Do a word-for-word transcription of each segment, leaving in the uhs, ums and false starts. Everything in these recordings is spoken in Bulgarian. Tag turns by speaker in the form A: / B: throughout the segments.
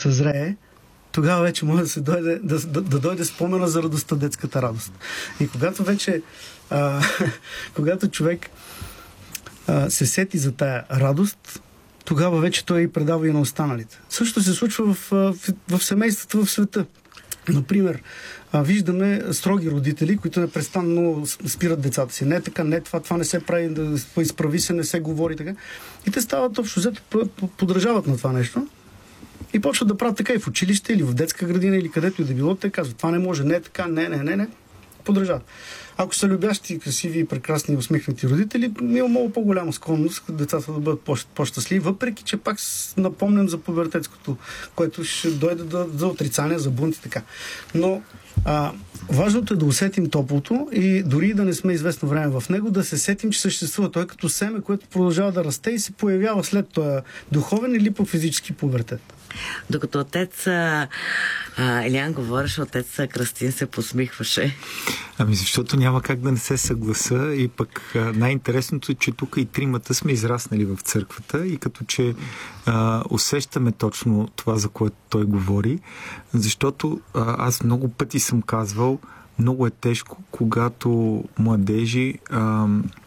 A: съзрее, тогава вече може да се дойде, да, да, да дойде спомена за радостта, детската радост. И когато вече а, когато човек а, се сети за тая радост, тогава вече той и предава и на останалите. Също се случва в, в, в семействата в света. Например, виждаме строги родители, които непрестанно спират децата си. Не така, не това, това не се прави, да изправи се, не се говори така. И те стават общо взето, подражават на това нещо и почват да правят така и в училище, или в детска градина, или където и да било. Те казват, това не може, не е така, не, не, не, не. Подражават. Ако са любящи, красиви, прекрасни, усмихнати родители, има много по-голяма склонност децата да бъдат по-щастливи, въпреки че пак напомням за пубертетското, което ще дойде да, за отрицание, за бунт и така. Но а, важното е да усетим топлото и дори да не сме известно време в него, да се сетим, че съществува той като семе, което продължава да расте и се появява след този духовен или по физически пубертет.
B: Докато отец а, Елиан говореше, отец Кръстин се посмихваше.
C: Ами защото няма как да не се съгласа и пък най-интересното е, че тук и тримата сме израснали в църквата и като че а, усещаме точно това, за което той говори, защото а, аз много пъти съм казвал, много е тежко, когато младежи а,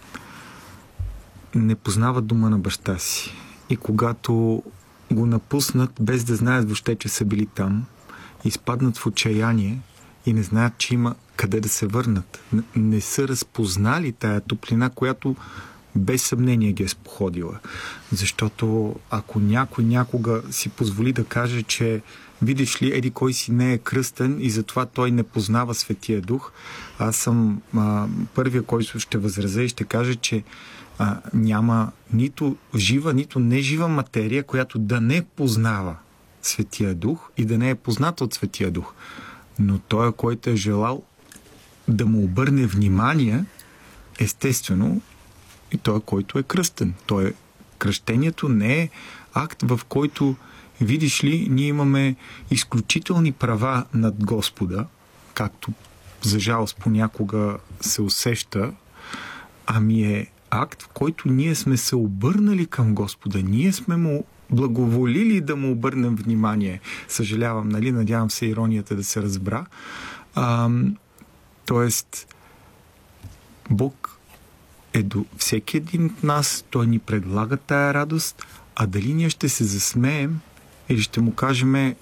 C: не познават дома на баща си и когато го напуснат без да знаят въобще, че са били там, изпаднат в отчаяние и не знаят, че има къде да се върнат. Не са разпознали тая топлина, която без съмнение ги е споходила. Защото ако някой някога си позволи да каже, че видиш ли, еди кой си не е кръстен и затова той не познава Светия Дух, аз съм а, първия, който ще възразя и ще каже, че а, няма нито жива, нито нежива материя, която да не познава Светия Дух и да не е позната от Светия Дух. Но той, който е желал да му обърне внимание, естествено, и той, който е кръстен. Той, кръщението не е акт, в който, видиш ли, ние имаме изключителни права над Господа, както за жалост понякога се усеща, ами е акт, в който ние сме се обърнали към Господа. Ние сме му благоволили да му обърнем внимание. Съжалявам, нали? Надявам се иронията да се разбра. А, тоест, Бог е до всеки един от нас. Той ни предлага тая радост, а дали ние ще се засмеем или ще му кажем,